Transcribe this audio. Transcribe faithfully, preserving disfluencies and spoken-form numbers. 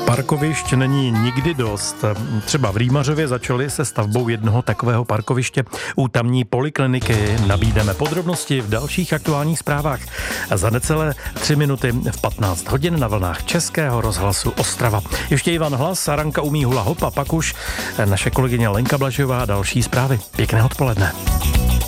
Parkovišť není nikdy dost. Třeba v Rýmařově začali se stavbou jednoho takového parkoviště u tamní polikliniky. Nabídneme podrobnosti v dalších aktuálních zprávách. A za necelé tři minuty v patnáct hodin na vlnách Českého rozhlasu Ostrava. Ještě Ivan Hlas, Aranka umí hula hop a pak už naše kolegyně Lenka Blažová a další zprávy. Pěkné odpoledne.